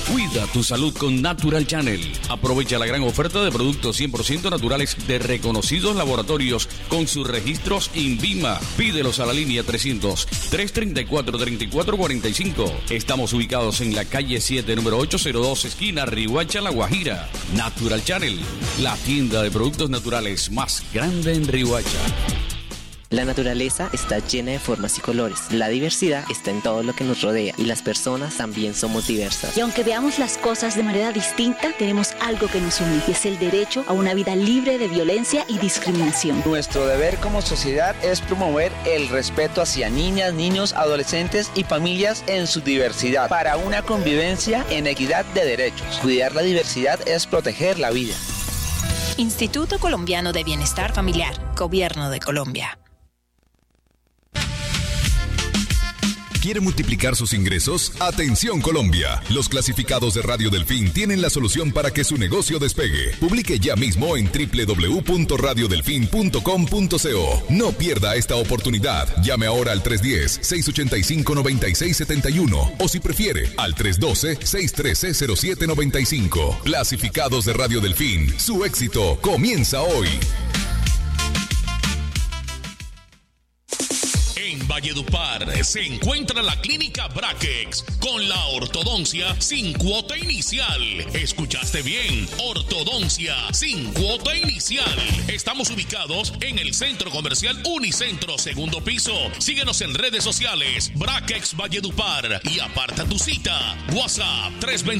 Cuida tu salud con Natural Channel. Aprovecha la gran oferta de productos 100% naturales de reconocidos laboratorios con sus registros INVIMA. Pídelos a la línea 300-334-3445. Estamos ubicados en la calle 7, número 802, esquina Riohacha, La Guajira. Natural Channel, la tienda de productos naturales más grande en Riohacha. La naturaleza está llena de formas y colores. La diversidad está en todo lo que nos rodea y las personas también somos diversas. Y aunque veamos las cosas de manera distinta, tenemos algo que nos une y es el derecho a una vida libre de violencia y discriminación. Nuestro deber como sociedad es promover el respeto hacia niñas, niños, adolescentes y familias en su diversidad para una convivencia en equidad de derechos. Cuidar la diversidad es proteger la vida. Instituto Colombiano de Bienestar Familiar, Gobierno de Colombia. ¿Quiere multiplicar sus ingresos? Atención Colombia. Los clasificados de Radio Delfín tienen la solución para que su negocio despegue. Publique ya mismo en www.radiodelfin.com.co. No pierda esta oportunidad. Llame ahora al 310-685-9671 o si prefiere al 312-613-0795. Clasificados de Radio Delfín. Su éxito comienza hoy. En Valledupar se encuentra la clínica Braquex con la ortodoncia sin cuota inicial. ¿Escuchaste bien? Ortodoncia sin cuota inicial. Estamos ubicados en el Centro Comercial Unicentro, segundo piso. Síguenos en redes sociales, Braquex Valledupar, y aparta tu cita. WhatsApp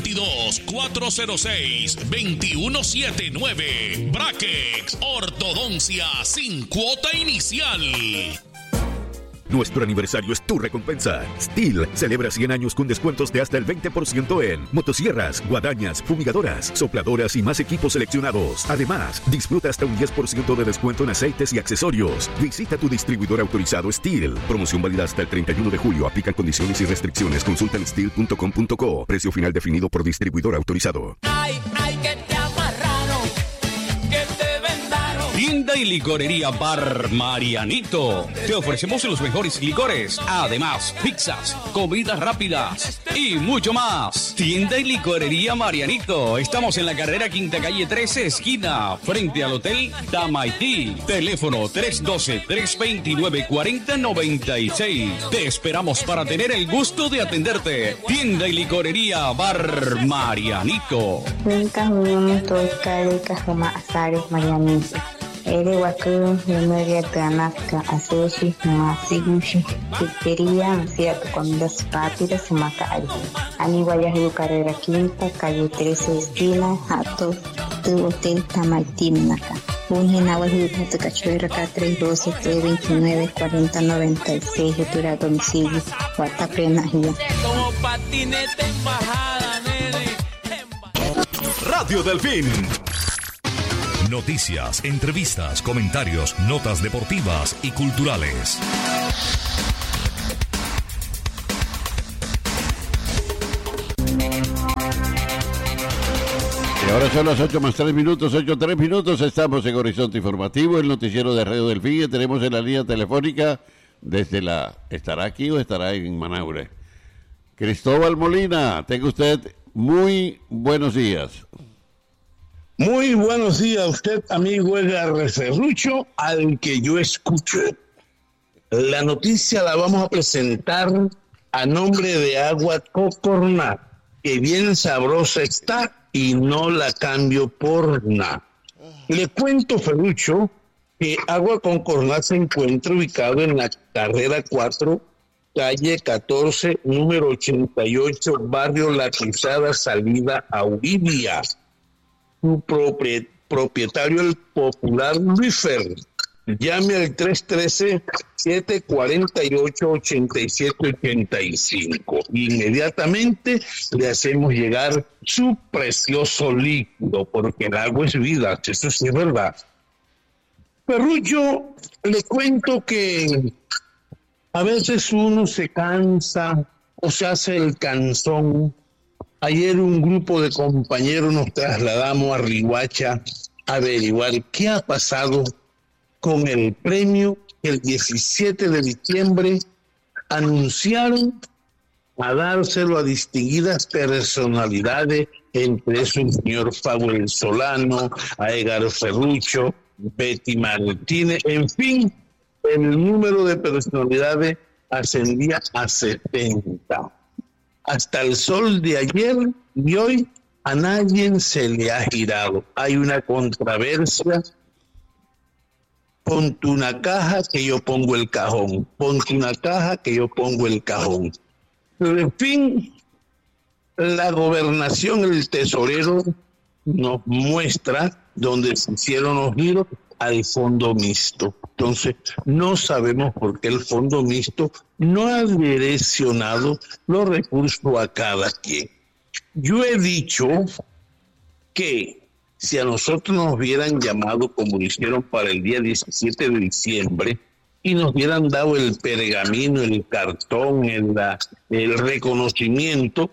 322-406-2179. Braquex, ortodoncia sin cuota inicial. Nuestro aniversario es tu recompensa. Steel celebra 100 años con descuentos de hasta el 20% en motosierras, guadañas, fumigadoras, sopladoras y más equipos seleccionados. Además, disfruta hasta un 10% de descuento en aceites y accesorios. Visita tu distribuidor autorizado Steel. Promoción válida hasta el 31 de julio. Aplican condiciones y restricciones. Consulta en steel.com.co. Precio final definido por distribuidor autorizado. Ay, que te amarraron, que te vendaron. Tienda y licorería Bar Marianito. Te ofrecemos los mejores licores, además pizzas, comidas rápidas y mucho más. Tienda y licorería Marianito. Estamos en la carrera Quinta Calle 13, esquina, frente al Hotel Tamaití. Teléfono 312-329-4096. Te esperamos para tener el gusto de atenderte. Tienda y licorería Bar Marianito. Ere wakuru memoria tanaka asoshi masigushi pizzería cierto comidas rápidas Macay. Ani Guayaquil carrera quinta calle 13 esquina Hato tu Hotel Tamaitimnaca. Unhena Guayaquil cachoeira K312 329 4096 retura domicilio Guatapena Ría. Como patinete embajada, nene. Radio Delfín. Noticias, entrevistas, comentarios, notas deportivas y culturales. Y ahora son las 8:03, 8:03. Estamos en Horizonte Informativo, el noticiero de Radio Delfín, que tenemos en la línea telefónica desde ¿estará aquí o estará en Manaure? Cristóbal Molina, tenga usted muy buenos días. Muy buenos días a usted, amigo Edgar Ferrucho, al que yo escucho. La noticia la vamos a presentar a nombre de Agua Cocorná, que bien sabrosa está y no la cambio por nada. Le cuento, Ferrucho, que Agua Cocorná se encuentra ubicado en la carrera 4, calle 14, número 88, barrio La Cruzada, salida a Uribia. Su propietario, el popular Luifer. Llame al 313-748-8785. Inmediatamente le hacemos llegar su precioso líquido, porque el agua es vida, eso sí es verdad. Ferrucho, le cuento que a veces uno se cansa o se hace el cansón. Ayer un grupo de compañeros nos trasladamos a Riohacha a averiguar qué ha pasado con el premio que el 17 de diciembre anunciaron a dárselo a distinguidas personalidades, entre eso el señor Powell Solano, a Edgar Ferrucho, Betty Martínez, en fin, el número de personalidades ascendía a 70. Hasta el sol de ayer y hoy a nadie se le ha girado. Hay una controversia. Ponte una caja que yo pongo el cajón. Ponte una caja que yo pongo el cajón. Pero en fin, la gobernación, el tesorero nos muestra donde se hicieron los giros al fondo mixto. Entonces, no sabemos por qué el fondo mixto no ha direccionado los recursos a cada quien. Yo he dicho que si a nosotros nos hubieran llamado como lo hicieron para el día 17 de diciembre y nos hubieran dado el pergamino, el cartón, el reconocimiento,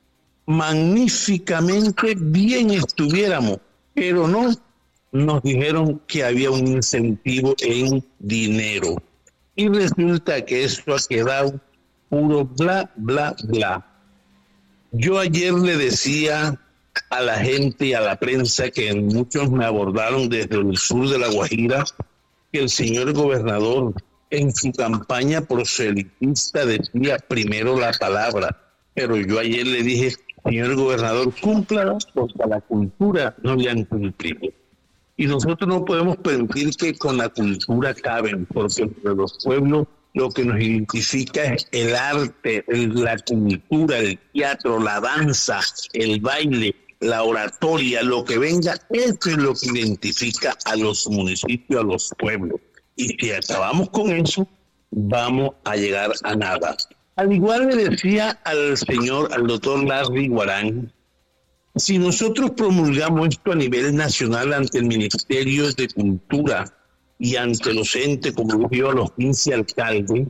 magníficamente bien estuviéramos, pero no, nos dijeron que había un incentivo en dinero. Y resulta que eso ha quedado puro bla, bla, bla. Yo ayer le decía a la gente y a la prensa, que muchos me abordaron desde el sur de La Guajira, que el señor gobernador en su campaña proselitista decía primero la palabra. Pero yo ayer le dije, señor gobernador, cúmplala, porque a la cultura no le han cumplido. Y nosotros no podemos permitir que con la cultura caben, porque entre los pueblos lo que nos identifica es el arte, la cultura, el teatro, la danza, el baile, la oratoria, lo que venga, eso es lo que identifica a los municipios, a los pueblos. Y si acabamos con eso, vamos a llegar a nada. Al igual le decía al doctor Larry Guarán, si nosotros promulgamos esto a nivel nacional ante el Ministerio de Cultura y ante los entes, como lo digo a los 15 alcaldes,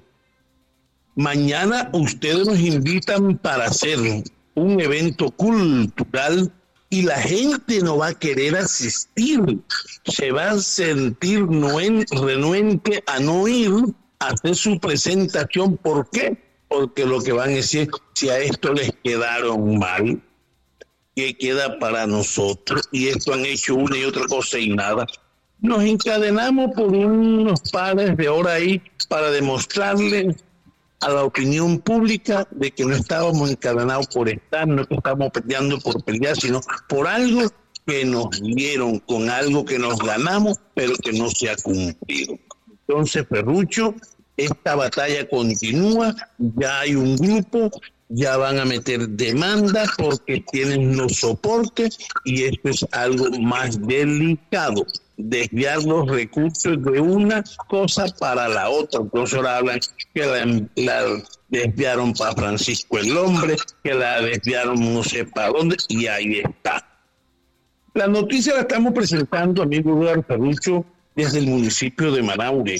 mañana ustedes nos invitan para hacer un evento cultural y la gente no va a querer asistir, se va a sentir renuente a no ir a hacer su presentación. ¿Por qué? Porque lo que van a decir, si a esto les quedaron mal, ¿qué queda para nosotros? Y esto han hecho una y otra cosa y nada. Nos encadenamos por unos pares de horas ahí para demostrarle a la opinión pública de que no estábamos encadenados por estar, no que estábamos peleando por pelear, sino por algo que nos dieron, con algo que nos ganamos, pero que no se ha cumplido. Entonces, Ferrucho, esta batalla continúa, ya hay un grupo, ya van a meter demandas porque tienen los soportes y esto es algo más delicado, desviar los recursos de una cosa para la otra. Entonces ahora hablan que la desviaron para Francisco el Hombre, que la desviaron no sé para dónde, y ahí está. La noticia la estamos presentando, amigo Eduardo Ferrucho, desde el municipio de Manaure.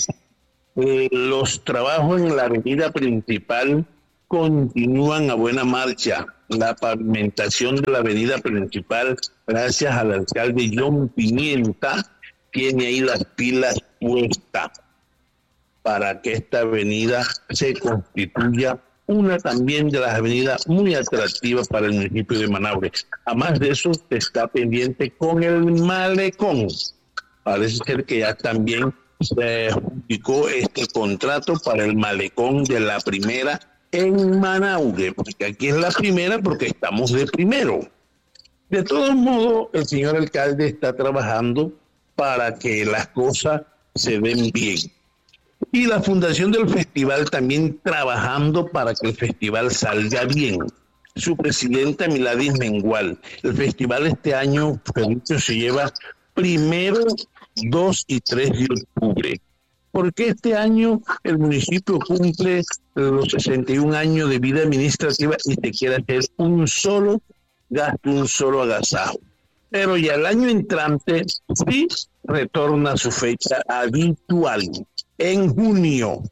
Los trabajos en la avenida principal continúan a buena marcha. La pavimentación de la avenida principal, gracias al alcalde John Pimienta, tiene ahí las pilas puestas para que esta avenida se constituya una también de las avenidas muy atractivas para el municipio de Manaure. Además de eso, está pendiente con el malecón. Parece ser que ya también se adjudicó este contrato para el malecón de la primera en Manaure, porque aquí es la primera porque estamos de primero. De todos modos, el señor alcalde está trabajando para que las cosas se den bien. Y la fundación del festival también trabajando para que el festival salga bien. Su presidenta Miladis Mengual. El festival este año, Ferrucho, se lleva 1, 2 y 3 de octubre. Porque este año el municipio cumple los 61 años de vida administrativa y se quiere hacer un solo gasto, un solo agasajo. Pero ya el año entrante sí retorna a su fecha habitual. En junio,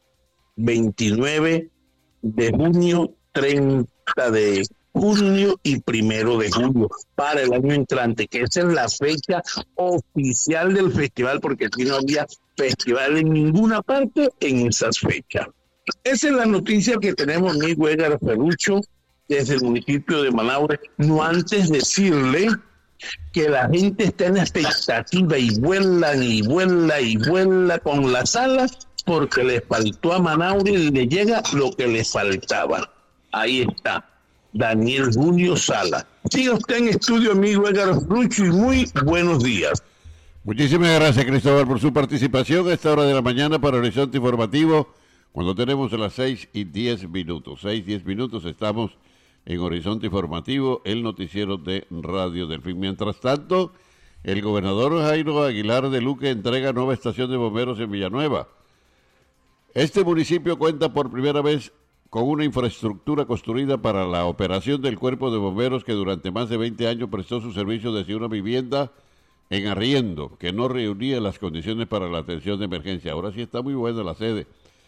29 de junio, 30 de junio y 1 de julio para el año entrante, que esa es la fecha oficial del festival, porque aquí no había festival en ninguna parte en esas fechas. Esa es la noticia que tenemos, amigo Edgar Ferrucho, desde el municipio de Manaure. No antes decirle que la gente está en expectativa y vuelan y vuela y vuela con las alas porque le faltó a Manaure y le llega lo que le faltaba. Ahí está, Daniel Julio Sala. Siga usted en estudio, amigo Edgar Ferrucho, y muy buenos días. Muchísimas gracias, Cristóbal, por su participación a esta hora de la mañana para Horizonte Informativo, cuando tenemos a las 6:10. 6:10 estamos en Horizonte Informativo, el noticiero de Radio Delfín. Mientras tanto, el gobernador Jairo Aguilar de Luque entrega nueva estación de bomberos en Villanueva. Este municipio cuenta por primera vez con una infraestructura construida para la operación del cuerpo de bomberos que durante más de 20 años prestó su servicio desde una vivienda en arriendo, que no reunía las condiciones para la atención de emergencia. Ahora sí está muy buena la sede.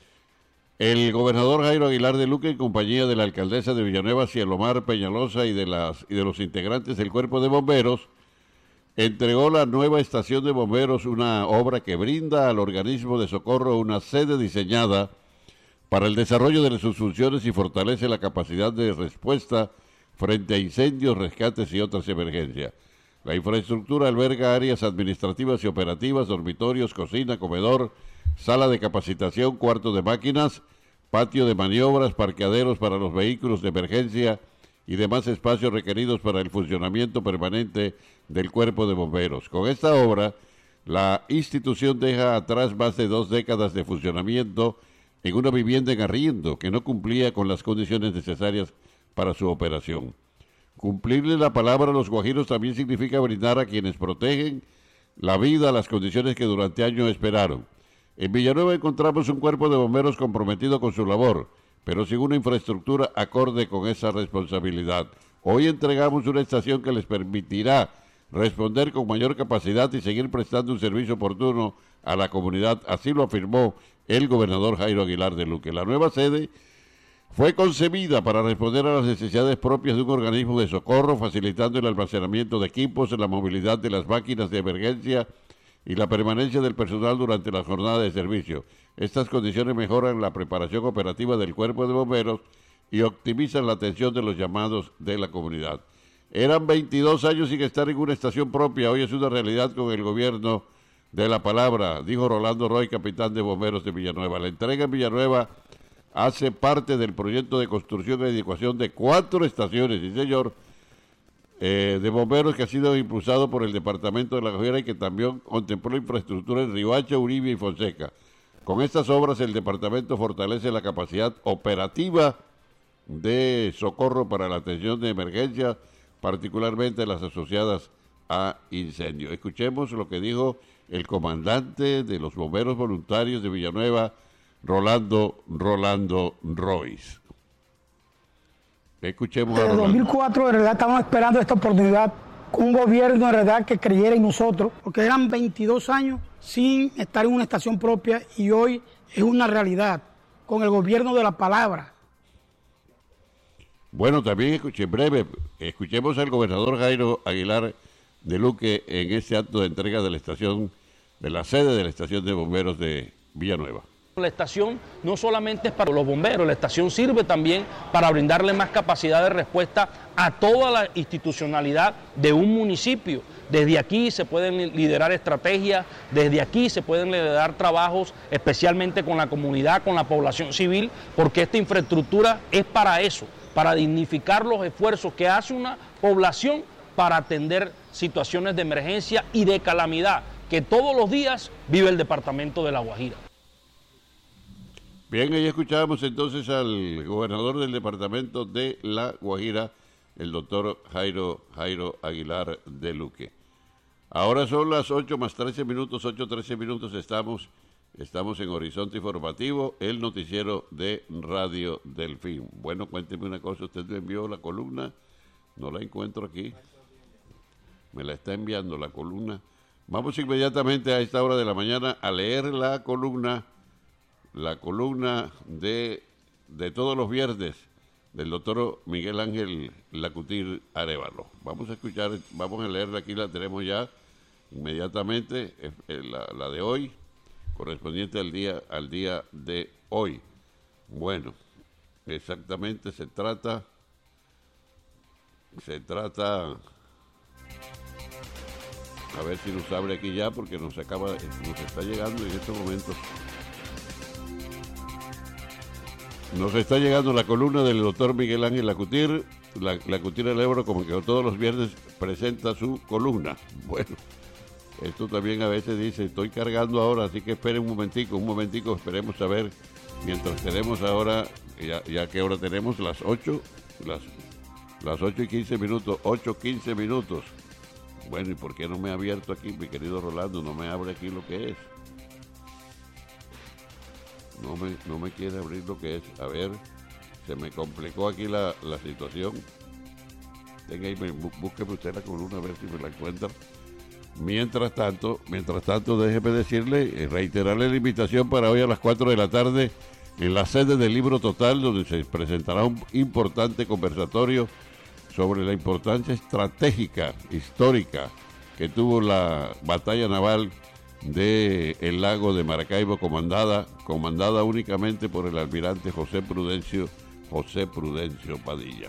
El gobernador Jairo Aguilar de Luque, en compañía de la alcaldesa de Villanueva, Cielomar Peñalosa, y de los integrantes del cuerpo de bomberos, entregó la nueva estación de bomberos, una obra que brinda al organismo de socorro una sede diseñada para el desarrollo de sus funciones y fortalece la capacidad de respuesta frente a incendios, rescates y otras emergencias. La infraestructura alberga áreas administrativas y operativas, dormitorios, cocina, comedor, sala de capacitación, cuarto de máquinas, patio de maniobras, parqueaderos para los vehículos de emergencia y demás espacios requeridos para el funcionamiento permanente del cuerpo de bomberos. Con esta obra, la institución deja atrás más de 2 décadas de funcionamiento en una vivienda en arriendo que no cumplía con las condiciones necesarias para su operación. Cumplirle la palabra a los guajiros también significa brindar a quienes protegen la vida las condiciones que durante años esperaron. En Villanueva encontramos un cuerpo de bomberos comprometido con su labor, pero sin una infraestructura acorde con esa responsabilidad. Hoy entregamos una estación que les permitirá responder con mayor capacidad y seguir prestando un servicio oportuno a la comunidad, así lo afirmó el gobernador Jairo Aguilar de Luque. La nueva sede fue concebida para responder a las necesidades propias de un organismo de socorro, facilitando el almacenamiento de equipos, la movilidad de las máquinas de emergencia y la permanencia del personal durante la jornada de servicio. Estas condiciones mejoran la preparación operativa del cuerpo de bomberos y optimizan la atención de los llamados de la comunidad. Eran 22 años sin estar en una estación propia, hoy es una realidad con el gobierno de la palabra, dijo Rolando Roy, capitán de bomberos de Villanueva. La entrega en Villanueva hace parte del proyecto de construcción y adecuación de 4 estaciones, sí señor, de bomberos que ha sido impulsado por el Departamento de La Guajira y que también contempló infraestructura en Riohacha, Uribe y Fonseca. Con estas obras el departamento fortalece la capacidad operativa de socorro para la atención de emergencia, particularmente las asociadas a incendios. Escuchemos lo que dijo el comandante de los bomberos voluntarios de Villanueva, Rolando Royce. Escuchemos a Rolando. En el 2004 en realidad estábamos esperando esta oportunidad con un gobierno en realidad que creyera en nosotros, porque eran 22 años sin estar en una estación propia y hoy es una realidad con el gobierno de la palabra. Bueno, también escuchemos al gobernador Jairo Aguilar de Luque en este acto de entrega de la estación, de la sede de la estación de bomberos de Villanueva. La estación no solamente es para los bomberos, la estación sirve también para brindarle más capacidad de respuesta a toda la institucionalidad de un municipio. Desde aquí se pueden liderar estrategias, desde aquí se pueden liderar trabajos, especialmente con la comunidad, con la población civil, porque esta infraestructura es para eso, para dignificar los esfuerzos que hace una población para atender situaciones de emergencia y de calamidad que todos los días vive el departamento de La Guajira. Bien, ahí escuchábamos entonces al gobernador del departamento de La Guajira, el doctor Jairo Aguilar de Luque. Ahora son las 8:13, 8:13, estamos en Horizonte Informativo, el noticiero de Radio Delfín. Bueno, cuénteme una cosa, usted me envió la columna, no la encuentro aquí, me la está enviando la columna. Vamos inmediatamente a esta hora de la mañana a leer la columna de todos los viernes del doctor Miguel Ángel Lacutir Arévalo. Vamos a leerla aquí, la tenemos ya inmediatamente, la de hoy, correspondiente al día de hoy. Bueno, exactamente se trata, a ver si nos abre aquí ya, porque nos está llegando en estos momentos. Nos está llegando la columna del doctor Miguel Ángel Lacutir. Lacutir del Ebro, como que todos los viernes, presenta su columna. Bueno, esto también a veces dice, estoy cargando ahora, así que esperen un momentico, esperemos a ver. Mientras tenemos ahora, ya que ahora tenemos las 8 y 15 minutos, 8:15 minutos. Bueno, ¿y por qué no me ha abierto aquí, mi querido Rolando? No me abre aquí lo que es. No me quiere abrir lo que es. A ver, se me complicó aquí la situación. Tenga ahí, búsqueme usted la columna a ver si me la encuentra. Mientras tanto, déjeme decirle, reiterarle la invitación para hoy a las 4 de la tarde en la sede del Libro Total, donde se presentará un importante conversatorio sobre la importancia estratégica, histórica, que tuvo la batalla naval del lago de Maracaibo, comandada únicamente por el almirante José Prudencio Padilla.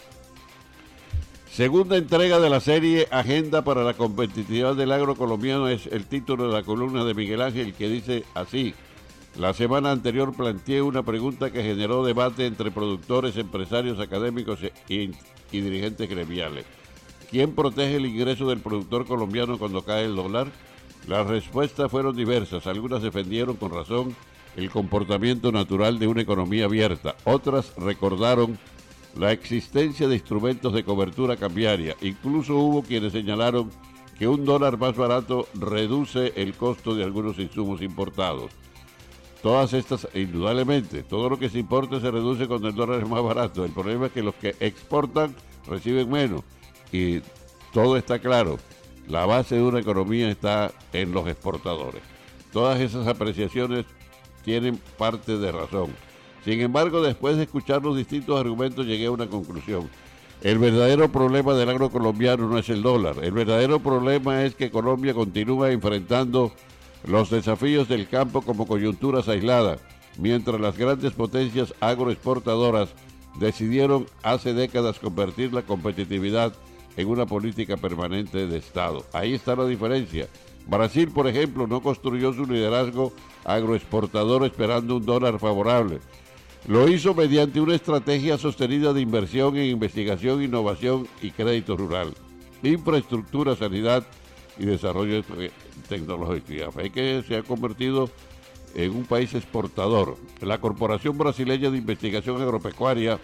Segunda entrega de la serie Agenda para la competitividad del agro colombiano es el título de la columna de Miguel Ángel, que dice así: la semana anterior planteé una pregunta que generó debate entre productores, empresarios, académicos y dirigentes gremiales. ¿Quién protege el ingreso del productor colombiano cuando cae el dólar? Las respuestas fueron diversas. Algunas defendieron con razón el comportamiento natural de una economía abierta. Otras recordaron la existencia de instrumentos de cobertura cambiaria. Incluso hubo quienes señalaron que un dólar más barato reduce el costo de algunos insumos importados. Todas estas, indudablemente, todo lo que se importa se reduce cuando el dólar es más barato. El problema es que los que exportan reciben menos. Y todo está claro. La base de una economía está en los exportadores. Todas esas apreciaciones tienen parte de razón. Sin embargo, después de escuchar los distintos argumentos, llegué a una conclusión. El verdadero problema del agro colombiano no es el dólar. El verdadero problema es que Colombia continúa enfrentando los desafíos del campo como coyunturas aisladas, mientras las grandes potencias agroexportadoras decidieron hace décadas convertir la competitividad en una política permanente de Estado. Ahí está la diferencia. Brasil, por ejemplo, no construyó su liderazgo agroexportador esperando un dólar favorable. Lo hizo mediante una estrategia sostenida de inversión en investigación, innovación y crédito rural, infraestructura, sanidad y desarrollo tecnológico. Y a fe que se ha convertido en un país exportador. La Corporación Brasileña de Investigación Agropecuaria,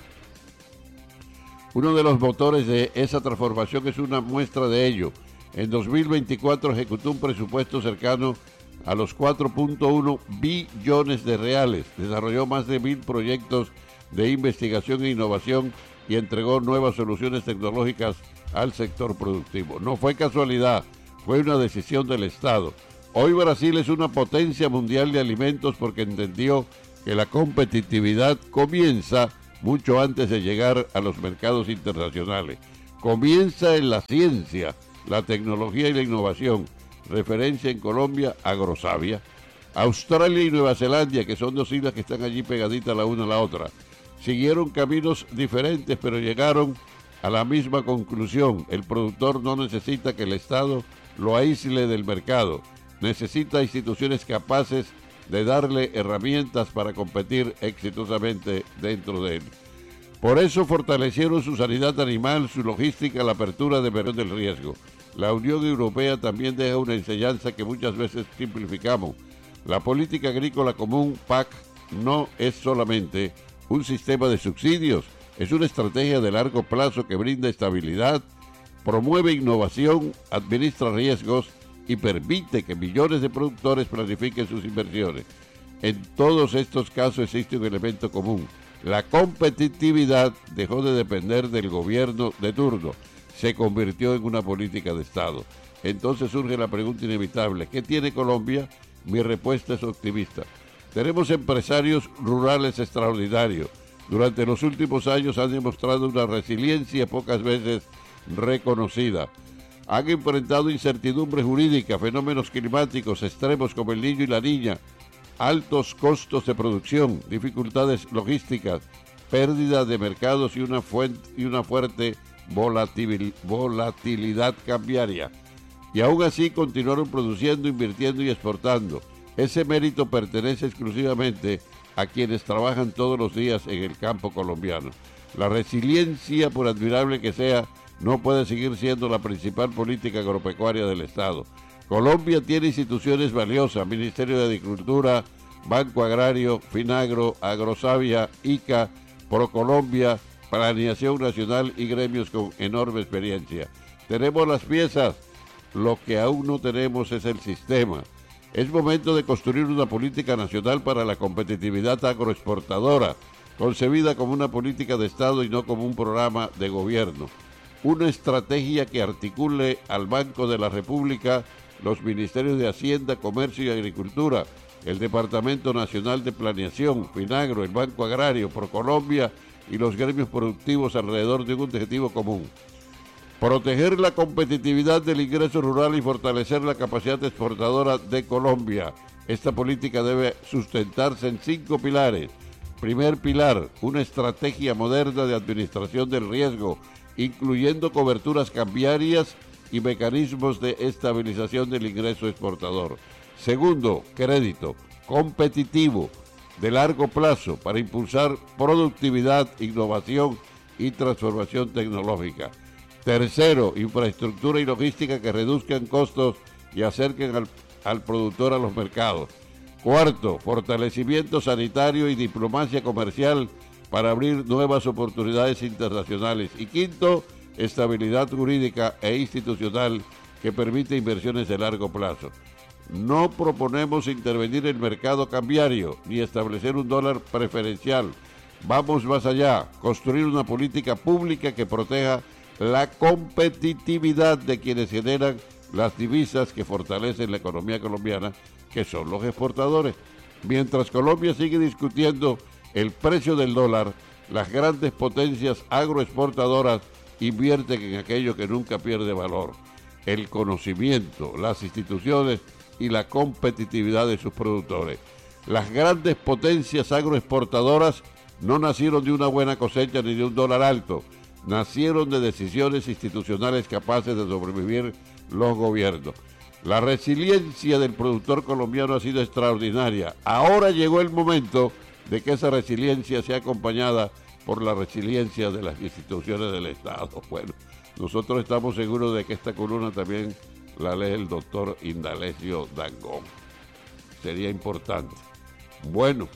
uno de los motores de esa transformación, es una muestra de ello. En 2024 ejecutó un presupuesto cercano a los 4.1 billones de reales, desarrolló más de 1.000 proyectos de investigación e innovación y entregó nuevas soluciones tecnológicas al sector productivo. No fue casualidad, fue una decisión del Estado. Hoy Brasil es una potencia mundial de alimentos porque entendió que la competitividad comienza mucho antes de llegar a los mercados internacionales. Comienza en la ciencia, la tecnología y la innovación. Referencia en Colombia, Agrosavia. Australia y Nueva Zelanda, que son dos islas que están allí pegaditas la una a la otra, siguieron caminos diferentes, pero llegaron a la misma conclusión. El productor no necesita que el Estado lo aísle del mercado, necesita instituciones capaces de darle herramientas para competir exitosamente dentro de él. Por eso fortalecieron su sanidad animal, su logística, la apertura de mercado del riesgo. La Unión Europea también deja una enseñanza que muchas veces simplificamos. La política agrícola común, PAC, no es solamente un sistema de subsidios, es una estrategia de largo plazo que brinda estabilidad, promueve innovación, administra riesgos y permite que millones de productores planifiquen sus inversiones. En todos estos casos existe un elemento común. La competitividad dejó de depender del gobierno de turno, se convirtió en una política de Estado. Entonces surge la pregunta inevitable: ¿qué tiene Colombia? Mi respuesta es optimista. Tenemos empresarios rurales extraordinarios. Durante los últimos años han demostrado una resiliencia pocas veces reconocida. Han enfrentado incertidumbre jurídica, fenómenos climáticos extremos como el Niño y la Niña, altos costos de producción, dificultades logísticas, pérdida de mercados y una fuerte volatilidad cambiaria. Y aún así continuaron produciendo, invirtiendo y exportando. Ese mérito pertenece exclusivamente a quienes trabajan todos los días en el campo colombiano. La resiliencia, por admirable que sea, no puede seguir siendo la principal política agropecuaria del Estado. Colombia tiene instituciones valiosas: Ministerio de Agricultura, Banco Agrario, Finagro, Agrosavia, ICA, Procolombia, Planeación Nacional y gremios con enorme experiencia. Tenemos las piezas, lo que aún no tenemos es el sistema. Es momento de construir una política nacional para la competitividad agroexportadora, concebida como una política de Estado y no como un programa de gobierno. Una estrategia que articule al Banco de la República, los Ministerios de Hacienda, Comercio y Agricultura, el Departamento Nacional de Planeación, Finagro, el Banco Agrario, Procolombia y los gremios productivos alrededor de un objetivo común: proteger la competitividad del ingreso rural y fortalecer la capacidad exportadora de Colombia. Esta política debe sustentarse en 5 pilares. Primer pilar, una estrategia moderna de administración del riesgo, incluyendo coberturas cambiarias y mecanismos de estabilización del ingreso exportador. Segundo, crédito competitivo de largo plazo para impulsar productividad, innovación y transformación tecnológica. Tercero, infraestructura y logística que reduzcan costos y acerquen al productor a los mercados. Cuarto, fortalecimiento sanitario y diplomacia comercial para abrir nuevas oportunidades internacionales. Y quinto, estabilidad jurídica e institucional que permite inversiones de largo plazo. No proponemos intervenir en el mercado cambiario ni establecer un dólar preferencial. Vamos más allá, construir una política pública que proteja la competitividad de quienes generan las divisas que fortalecen la economía colombiana, que son los exportadores. Mientras Colombia sigue discutiendo el precio del dólar, las grandes potencias agroexportadoras invierten en aquello que nunca pierde valor: el conocimiento, las instituciones y la competitividad de sus productores. Las grandes potencias agroexportadoras no nacieron de una buena cosecha ni de un dólar alto, nacieron de decisiones institucionales capaces de sobrevivir los gobiernos. La resiliencia del productor colombiano ha sido extraordinaria. Ahora llegó el momento de que esa resiliencia sea acompañada por la resiliencia de las instituciones del Estado. Bueno, nosotros estamos seguros de que esta columna también la lee el doctor Indalecio Dangond. Sería importante. Bueno,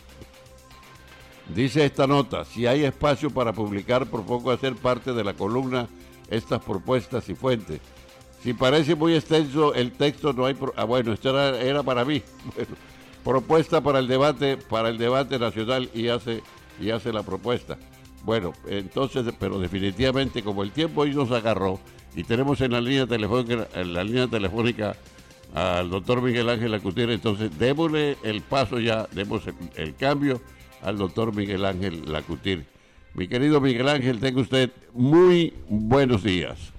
dice esta nota: si hay espacio para publicar, propongo hacer parte de la columna estas propuestas y fuentes. Si parece muy extenso el texto, no hay... bueno, esto era para mí. Bueno, propuesta para el debate nacional, y hace la propuesta. Bueno, entonces, pero definitivamente, como el tiempo hoy nos agarró y tenemos en la línea telefónica al doctor Miguel Ángel Lacutir, entonces démosle el paso ya, demos el cambio al doctor Miguel Ángel Lacutir. Mi querido Miguel Ángel, tenga usted muy buenos días.